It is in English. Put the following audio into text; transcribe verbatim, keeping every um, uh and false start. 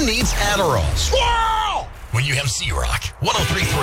needs Adderall? Squirrel! When you have Z-Rock, one oh three point three